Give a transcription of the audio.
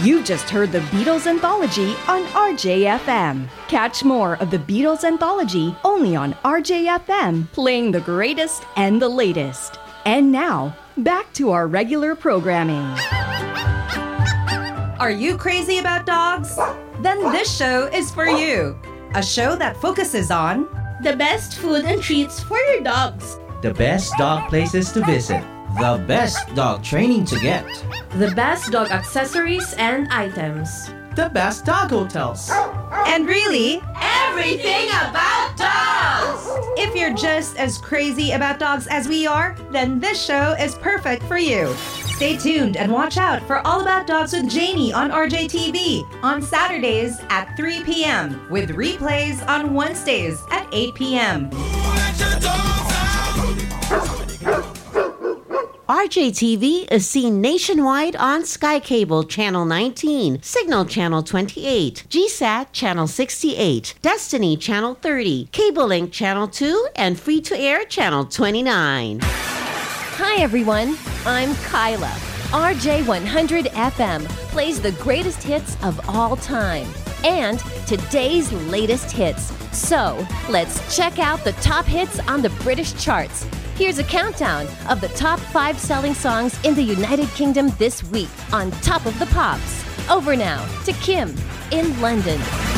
You just heard the Beatles Anthology on RJFM. Catch more of the Beatles Anthology only on RJFM, playing the greatest and the latest. And now, back to our regular programming. Are you crazy about dogs? Then this show is for you. A show that focuses on the best food and treats for your dogs, the best dog places to visit, the best dog training to get, the best dog accessories and items, the best dog hotels, and really, everything about dogs! If you're just as crazy about dogs as we are, then this show is perfect for you. Stay tuned and watch out for All About Dogs with Jamie on RJTV on Saturdays at 3 p.m. with replays on Wednesdays at 8 p.m. RJTV is seen nationwide on Sky Cable Channel 19, Signal Channel 28, GSAT Channel 68, Destiny Channel 30, Cable Link Channel 2, and Free-to-Air Channel 29. Hi everyone, I'm Kyla. RJ100 FM plays the greatest hits of all time and today's latest hits. So, let's check out the top hits on the British charts. Here's a countdown of the top 5 selling songs in the United Kingdom this week on Top of the Pops. Over now to Kim in London.